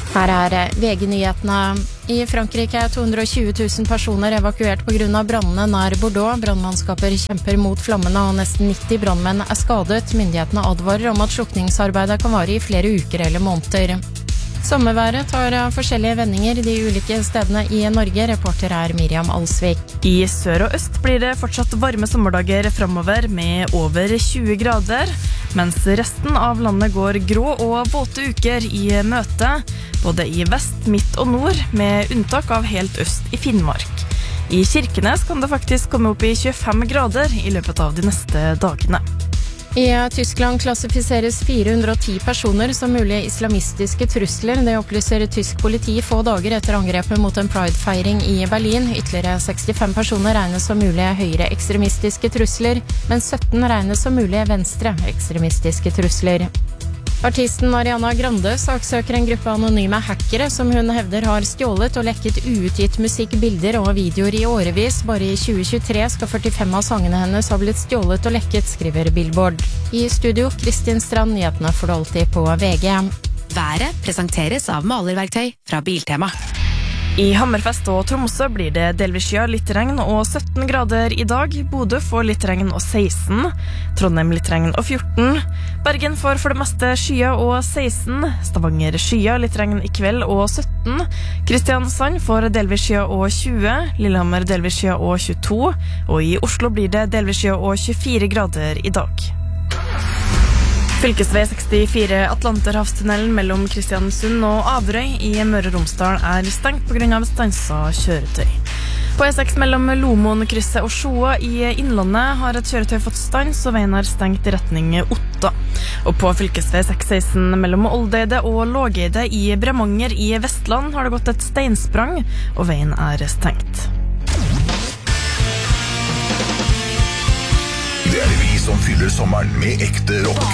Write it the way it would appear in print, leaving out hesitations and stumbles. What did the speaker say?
Her VG-nyhetene. I Frankrike 220 000 personer evakuert på grunn av brannene nær Bordeaux. Brannmannskaper kjemper mot flammene, og nesten 90 brannmenn skadet. Myndighetene advarer om at slukningsarbeidet kan vare i flere uker eller måneder. Sommerværet tar forskjellige vendinger de ulike stedene i Norge. Reporter Miriam Alsvik. I sør og øst blir det fortsatt varme sommerdager fremover med over 20 grader, mens resten av landet går grå og våte uker i møte, både i vest, midt og nord, med unntak av helt øst i Finnmark. I Kirkenes kan det faktisk komme opp i 25 grader i løpet av de neste dagene. I Tyskland klassifiseres 410 personer som mulige islamistiske trusler. Det opplyser tysk politi få dager etter angrepet mot en Pride-feiring i Berlin. Ytterligere 65 personer regnes som mulige høyre ekstremistiske trusler, mens 17 regnes som mulige venstre ekstremistiske trusler. Artisten Ariana Grande saksøker en gruppe anonyme hackere som hun hevder har stjålet og lekket uutgitt musikk, bilder og videoer i årevis. Bare i 2023 skal 45 av sangene hennes ha blitt stjålet og lekket, skriver Billboard. I studio, Kristin Strand, nyhetene får du alltid på VG. Været presenteres av malerverktøy fra Biltema. I Hammerfest og Tromsø blir det delvis skya, litt regn og 17 grader i dag. Bodø får litt regn og 16. Trondheim litt regn og 14. Bergen får for det meste skya og 16. Stavanger skya, litt regn i kveld og 17. Kristiansand får delvis skya og 20. Lillehammer delvis skya og 22. Og i Oslo blir det delvis skya og 24 grader i dag. Fylkesvei 64 Atlanterhavstunnelen mellom Kristiansund og Averøy i Møre og Romsdal stengt på grunn av stanset kjøretøy. På E6 mellom Lomoen-krysset og Sjoa i Innlandet har et kjøretøy fått stans, og veien stengt i retning Otta. Og på fylkesvei 616 mellom Oldeide og Lågeide i Bremanger i Vestland har det gått et steinsprang, og veien stengt. Det vi som fyller sommeren med ekte rock.